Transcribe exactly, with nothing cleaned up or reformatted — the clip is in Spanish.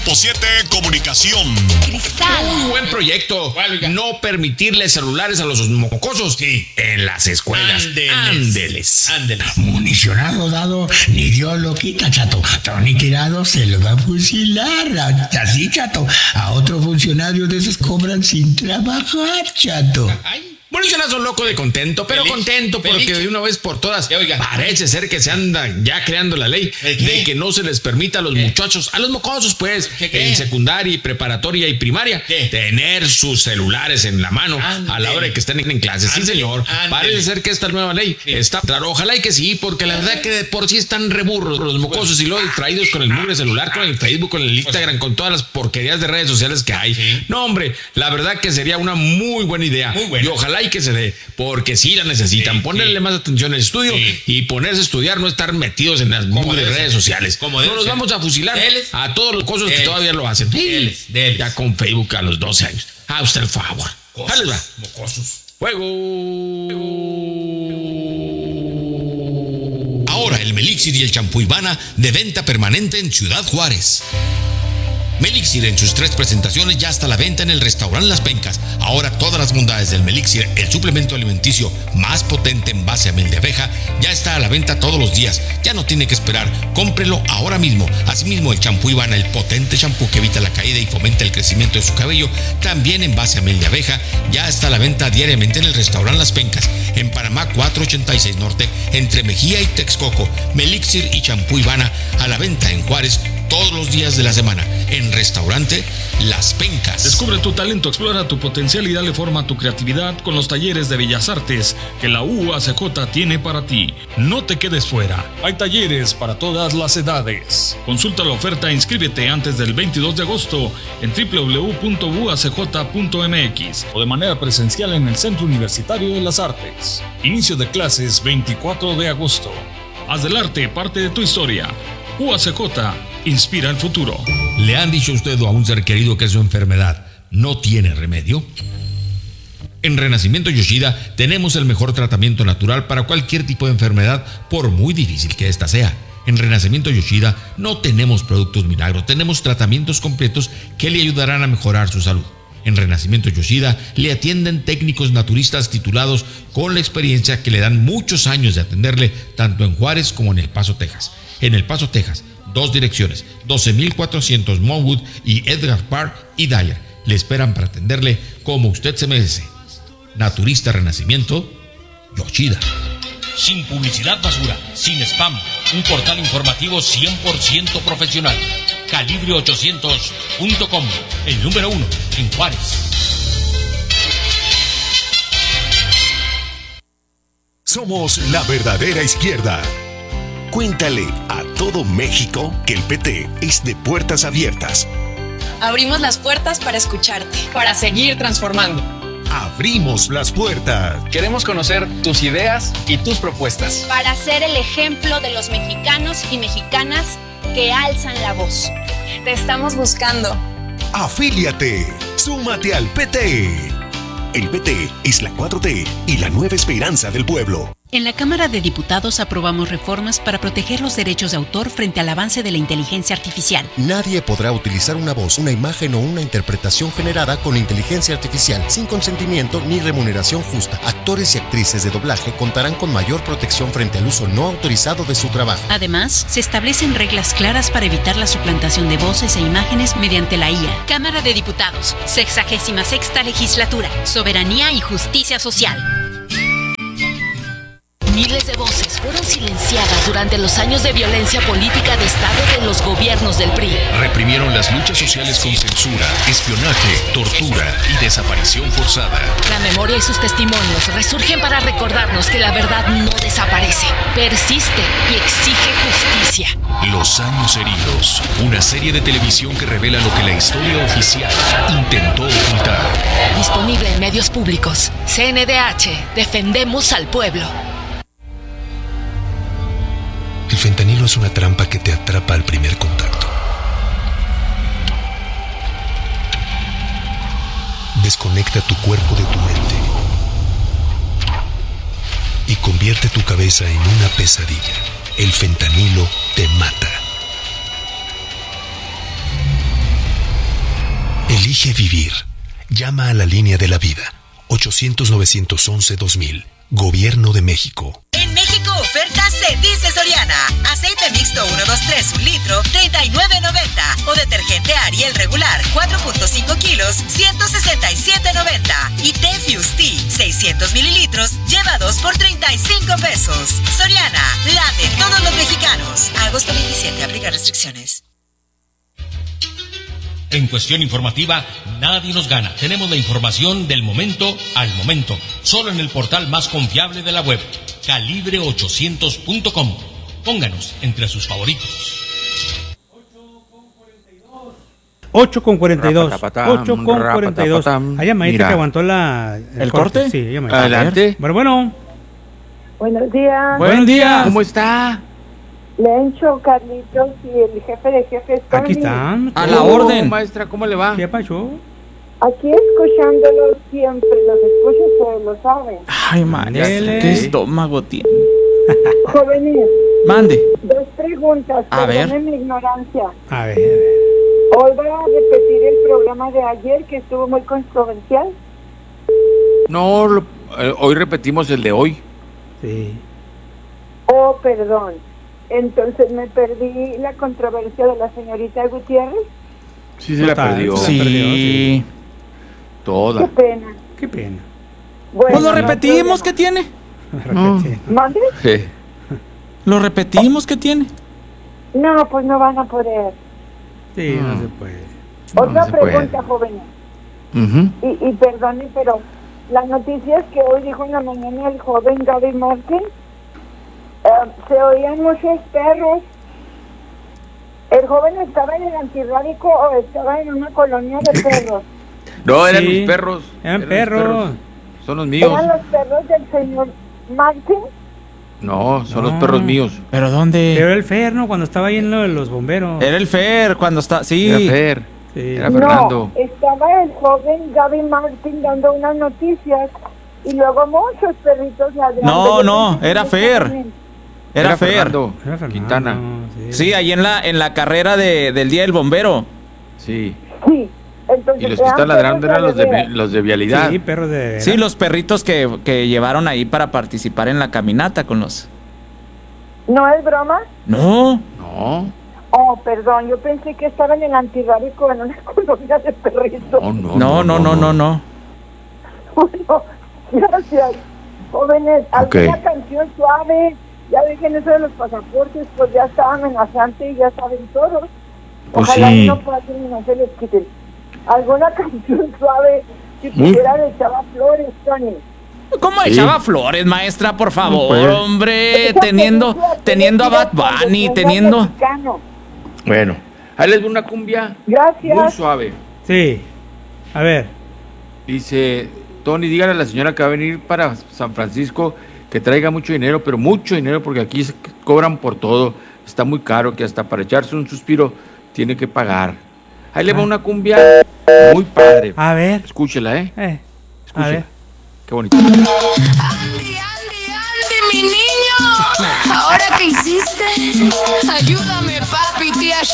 siete Comunicación. Cristal. Un buen proyecto. No permitirle celulares a los mocosos sí. en las escuelas. Ándeles. Ándeles. Municionado dado, ni Dios lo quita, chato. Tony tirado se lo va a fusilar. Así, chato. A otro funcionario de esos cobran sin trabajar, chato. Ay. Municionazo loco de contento, pero Feliz, contento porque feliz. de una vez por todas Ya, oiga. parece ser que se anda ya creando la ley ¿De qué? de que no se les permita a los ¿Qué? muchachos, a los mocosos pues, ¿Qué, qué? en secundaria y preparatoria y primaria, ¿Qué? tener sus celulares en la mano Ándele. a la hora de que estén en clase. Sí, Ándele, señor. ándele. Parece ser que esta nueva ley Sí. está claro. Ojalá y que sí, porque la verdad que de por sí están reburros los mocosos y luego distraídos con el mugre celular, con el Facebook, con el Instagram, con todas las porquerías de redes sociales que hay. Sí. No, hombre, la verdad que sería una muy buena idea. Muy buena. Y ojalá y que se dé, porque sí la necesitan. Sí, Ponerle sí. más atención al estudio Sí. y ponerse a estudiar, no estar metidos en las Como mugres debe redes ser. sociales. Como No debe los ser. vamos a fusilar Deles. a todos los cosas que Deles. todavía lo hacen. Deles, deles. Ya con Facebook a los doce años. A usted el favor. Cosas, Dale, va. mocosos. Juego. Ahora el Melixir y el champú Ivana de venta permanente en Ciudad Juárez. Melixir en sus tres presentaciones ya está a la venta en el restaurante Las Pencas. Ahora todas las bondades del Melixir, el suplemento alimenticio más potente en base a miel de abeja, ya está a la venta todos los días. Ya no tiene que esperar, cómprelo ahora mismo. Asimismo el champú Ivana, el potente champú que evita la caída y fomenta el crecimiento de su cabello, también en base a miel de abeja, ya está a la venta diariamente en el restaurante Las Pencas, en Panamá cuatrocientos ochenta y seis Norte, entre Mejía y Texcoco. Melixir y champú Ivana a la venta en Juárez todos los días de la semana, en restaurante Las Pencas. Descubre tu talento, explora tu potencial y dale forma a tu creatividad con los talleres de Bellas Artes que la U A C J tiene para ti. No te quedes fuera. Hay talleres para todas las edades. Consulta la oferta e inscríbete antes del veintidós de agosto en doble u doble u doble u punto u a c j punto m x o de manera presencial en el Centro Universitario de las Artes. Inicio de clases veinticuatro de agosto. Haz del arte parte de tu historia. U A C J inspira el futuro. ¿Le han dicho a usted o a un ser querido que su enfermedad no tiene remedio? En Renacimiento Yoshida tenemos el mejor tratamiento natural para cualquier tipo de enfermedad, por muy difícil que ésta sea. En Renacimiento Yoshida no tenemos productos milagros, tenemos tratamientos completos que le ayudarán a mejorar su salud. En Renacimiento Yoshida le atienden técnicos naturistas titulados con la experiencia que le dan muchos años de atenderle tanto en Juárez como en El Paso, Texas. En El Paso, Texas, dos direcciones, doce mil cuatrocientos Monwood y Edgar Park y Dyer. Le esperan para atenderle como usted se merece. Naturista Renacimiento Yoshida. Sin publicidad basura, sin spam, un portal informativo cien por ciento profesional. Calibre ochocientos punto com, el número uno en Juárez. Somos la verdadera izquierda. Cuéntale a todo México que el P T es de puertas abiertas. Abrimos las puertas para escucharte, para seguir transformando. Abrimos las puertas. Queremos conocer tus ideas y tus propuestas. Para ser el ejemplo de los mexicanos y mexicanas que alzan la voz. Te estamos buscando. Afíliate. Súmate al P T. El P T es la cuatro T y la nueva esperanza del pueblo. En la Cámara de Diputados aprobamos reformas para proteger los derechos de autor frente al avance de la inteligencia artificial. Nadie podrá utilizar una voz, una imagen o una interpretación generada con inteligencia artificial sin consentimiento ni remuneración justa. Actores y actrices de doblaje contarán con mayor protección frente al uso no autorizado de su trabajo. Además, se establecen reglas claras para evitar la suplantación de voces e imágenes mediante la I A. Cámara de Diputados, sexagésima sexta legislatura, soberanía y justicia social. Miles de voces fueron silenciadas durante los años de violencia política de Estado de los gobiernos del P R I. Reprimieron las luchas sociales con censura, espionaje, tortura y desaparición forzada. La memoria y sus testimonios resurgen para recordarnos que la verdad no desaparece, persiste y exige justicia. Los años heridos, una serie de televisión que revela lo que la historia oficial intentó ocultar. Disponible en medios públicos. C N D H, defendemos al pueblo. El fentanilo es una trampa que te atrapa al primer contacto. Desconecta tu cuerpo de tu mente y convierte tu cabeza en una pesadilla. El fentanilo te mata. Elige vivir. Llama a la línea de la vida. ochocientos, novecientos once, dos mil. Gobierno de México. En México, ofertas se dice Soriana. Aceite mixto uno, dos, tres, un litro, treinta y nueve noventa. O detergente Ariel regular, cuatro punto cinco kilos, ciento sesenta y siete noventa. Y té Fusti, seiscientos mililitros, lleva dos por treinta y cinco pesos. Soriana, la de todos los mexicanos. Agosto veintisiete, aplica restricciones. En Cuestión Informativa, nadie nos gana. Tenemos la información del momento al momento. Solo en el portal más confiable de la web, calibre ochocientos punto com. Pónganos entre sus favoritos. ocho con cuarenta y dos. ocho con cuarenta y dos. Hay llamadita que aguantó la, el, ¿El corte. corte? Sí, llamadita. Adelante. Bueno, bueno. Buenos días. Buen día. ¿Cómo está? Lencho, Carlitos y el jefe de jefes. Tony. Aquí están. A la orden. Maestra, ¿cómo le va? ¿Qué pasó? Aquí escuchándolo siempre, los escucho, ustedes lo saben. Ay, maestra, qué estómago tiene. Jóvenes. Mande. Dos preguntas, A ver. perdonen mi ignorancia. A ver, a ver. Hoy voy a repetir el programa de ayer que estuvo muy controversial. No, lo- eh, hoy repetimos el de hoy. Sí. Oh, perdón. Entonces me perdí la controversia de la señorita Gutiérrez. Sí, se la Total, perdió. se la perdió, sí. Qué Toda. pena. Qué pena. Bueno, Pues lo no hay repetimos, ¿qué problema. tiene? Repetí. ¿Mande? Sí. Lo repetimos, ¿qué tiene? No, pues no van a poder. Sí, no Mm. se puede. No, Otra no se puede. pregunta, jóvenes. Ujú. Y, y perdone, pero las noticias que hoy dijo en la mañana el joven Gaby Martin, eh, se oían muchos perros. ¿El joven estaba en el antirrábico o estaba en una colonia de perros? No, eran Sí, mis perros. Eran mis perros. Son los míos. ¿Eran los perros del señor Martin? No, son No. los perros míos. ¿Pero dónde? Pero era el Fer, ¿no? Cuando estaba ahí en lo de los bomberos. Era el Fer cuando está. Sí. Era Fer. Sí. Era Fernando. No, estaba el joven Gaby Martin dando unas noticias y luego muchos perritos ladrando. No, Yo no, pensé que era Fer. también. Era, Era Fer. Fernando. Era Fernando, Quintana. Sí. Sí, ahí en la en la carrera de, del Día del Bombero. Sí. Sí, entonces Y los que eran están ladrando perros eran los de, veras. vi- los de vialidad. Sí, perros de. Sí, los perritos que, que llevaron ahí para participar en la caminata con los. ¿No es broma? No. No, Oh, perdón, yo pensé que estaba en el antirrábico en una colonia de perritos. no, no. No, no, no, no, no. Bueno, gracias. Jóvenes, Ok. alguna canción suave. Ya dejen eso de los pasaportes, pues ya está amenazante y ya saben todos. Pues Ojalá sí. y no pasen y no se les quiten. Alguna canción suave que ¿Mm? pudiera de Chava Flores, Tony. ¿Cómo Sí. echaba flores, maestra, por favor, pues. hombre? Esa Teniendo, película que teniendo a le Bad tira cuando Bunny, suena teniendo. mexicano. Bueno, ahí les doy una cumbia Gracias. muy suave. Sí. A ver. Dice, Tony, dígale a la señora que va a venir para San Francisco que traiga mucho dinero, pero mucho dinero, porque aquí se cobran por todo. Está muy caro, que hasta para echarse un suspiro tiene que pagar. Ahí le va una cumbia muy padre. A ver. Escúchela, ¿eh? Eh. A Escúchela. ver. Qué bonito. Andy, Andy, Andy, mi niño. ¿Ahora qué hiciste? Ayúdame, papi, tía.